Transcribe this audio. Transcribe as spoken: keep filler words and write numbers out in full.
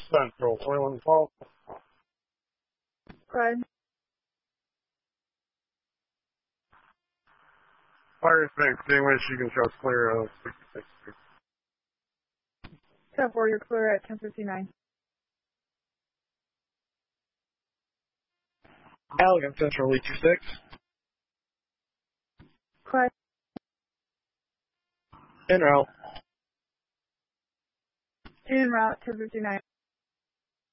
Central, twenty-one twelve. Clyde. Fire fixed, which you can trust clear of sixty-six. ten four, you're clear at ten fifty-nine. Allegan Central, E two six. Clyde. En route. En route, ten fifty-nine.